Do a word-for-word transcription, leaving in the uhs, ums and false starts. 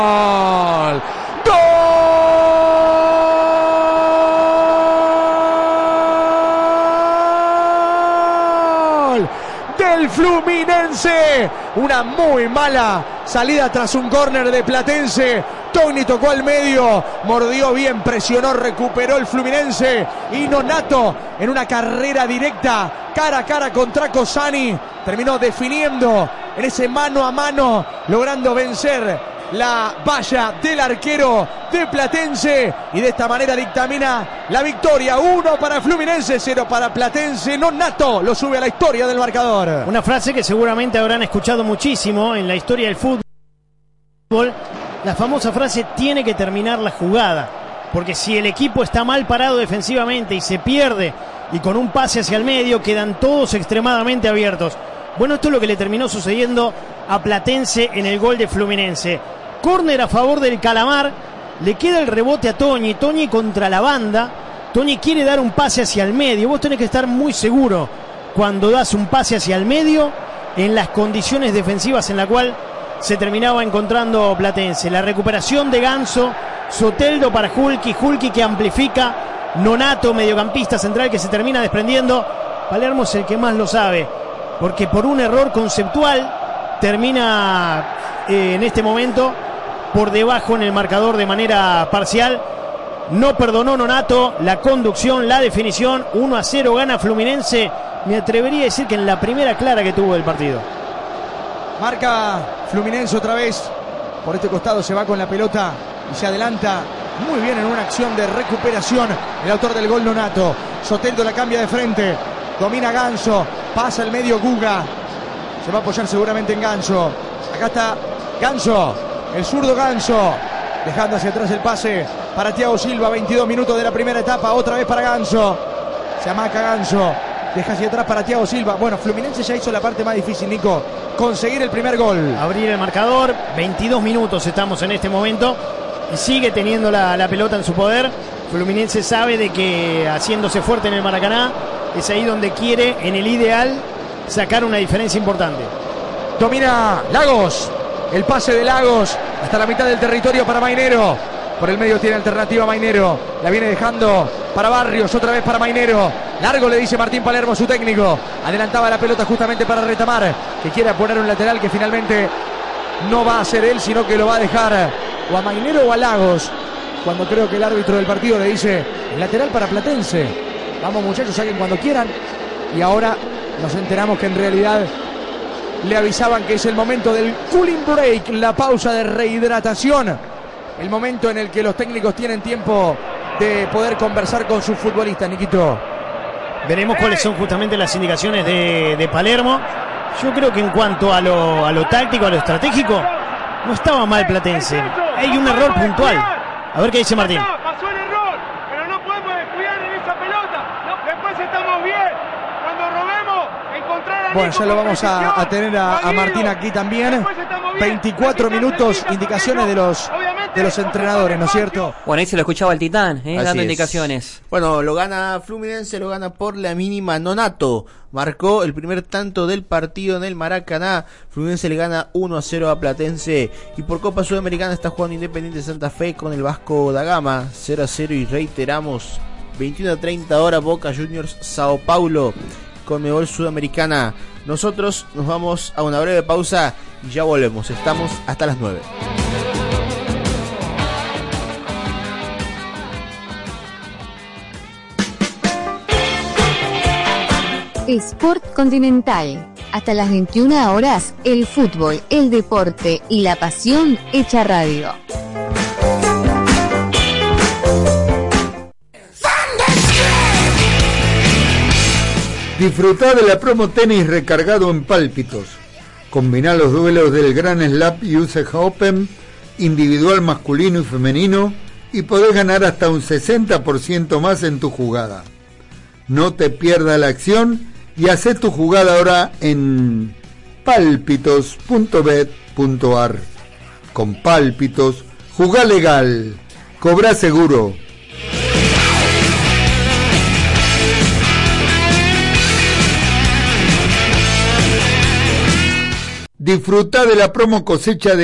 ¡Gol! Del Fluminense, una muy mala salida tras un córner de Platense. Togni tocó al medio, mordió bien, presionó, recuperó el Fluminense y Nonato en una carrera directa, cara a cara contra Cosani, terminó definiendo en ese mano a mano, logrando vencer la valla del arquero de Platense y de esta manera dictamina la victoria. Uno para Fluminense, cero para Platense. Nonato lo sube a la historia del marcador. Una frase que seguramente habrán escuchado muchísimo en la historia del fútbol. La famosa frase: tiene que terminar la jugada, porque si el equipo está mal parado defensivamente y se pierde y con un pase hacia el medio quedan todos extremadamente abiertos. Bueno, esto es lo que le terminó sucediendo a Platense en el gol de Fluminense. Córner a favor del Calamar, le queda el rebote a Togni, Togni contra la banda, Togni quiere dar un pase hacia el medio. Vos tenés que estar muy seguro cuando das un pase hacia el medio en las condiciones defensivas en la cual se terminaba encontrando Platense. La recuperación de Ganso, Soteldo para Hulki, Hulki que amplifica, Nonato, mediocampista central, que se termina desprendiendo. Palermo es el que más lo sabe, porque por un error conceptual termina eh, en este momento por debajo en el marcador de manera parcial. No perdonó Nonato la conducción, la definición. Uno a cero gana Fluminense. Me atrevería a decir que en la primera clara que tuvo del partido. Marca Fluminense otra vez. Por este costado se va con la pelota y se adelanta muy bien en una acción de recuperación el autor del gol, Nonato. Soteldo la cambia de frente, domina Ganso, pasa el medio Guga, se va a apoyar seguramente en Ganso. Acá está Ganso, el zurdo Ganso, dejando hacia atrás el pase para Thiago Silva. Veintidós minutos de la primera etapa, otra vez para Ganso, se amaca Ganso, deja hacia atrás para Thiago Silva. Bueno, Fluminense ya hizo la parte más difícil, Nico, conseguir el primer gol, abrir el marcador. Veintidós minutos estamos en este momento y sigue teniendo la, la pelota en su poder. Fluminense sabe de que haciéndose fuerte en el Maracaná es ahí donde quiere, en el ideal, sacar una diferencia importante. Domina Lagos, el pase de Lagos hasta la mitad del territorio para Mainero. Por el medio tiene alternativa Mainero, la viene dejando para Barrios, otra vez para Mainero. Largo, le dice Martín Palermo, su técnico. Adelantaba la pelota justamente para Retamar, que quiere poner un lateral que finalmente no va a ser él, sino que lo va a dejar o a Mainero o a Lagos, cuando creo que el árbitro del partido le dice el lateral para Platense. Vamos, muchachos, saquen cuando quieran. Y ahora nos enteramos que en realidad le avisaban que es el momento del cooling break, la pausa de rehidratación, el momento en el que los técnicos tienen tiempo de poder conversar con sus futbolistas, Niquito. Veremos cuáles son justamente las indicaciones de, de Palermo. Yo creo que en cuanto a lo, a lo táctico, a lo estratégico, no estaba mal Platense. Hay un error puntual. A ver qué dice Martín. Pasó el error, pero no podemos descuidar en esa pelota. Después estamos bien. Cuando robemos, encontrar a Bueno, ya lo vamos a, a tener a, a Martín aquí también. veinticuatro minutos, indicaciones de los de los entrenadores, ¿no es cierto? Bueno, ahí se lo escuchaba el Titán, ¿eh? Dando es. indicaciones. Bueno, lo gana Fluminense, lo gana por la mínima. Nonato marcó el primer tanto del partido en el Maracaná. Fluminense le gana uno a cero a Platense. Y por Copa Sudamericana está jugando Independiente Santa Fe con el Vasco da Gama, cero a cero. Y reiteramos, veintiuno a treinta horas, Boca Juniors Sao Paulo, Conmebol Sudamericana. Nosotros nos vamos a una breve pausa y ya volvemos. Estamos hasta las nueve. Sport Continental. Hasta las veintiuna horas, el fútbol, el deporte y la pasión hecha radio. Disfrutá de la promo tenis recargado en Pálpitos. Combina los duelos del Grand Slam U S A Open, individual masculino y femenino, y podés ganar hasta un sesenta por ciento más en tu jugada. No te pierdas la acción y hacé tu jugada ahora en pálpitos punto bet punto ar. Con Pálpitos, jugá legal, cobrá seguro. Disfruta de la promo cosecha de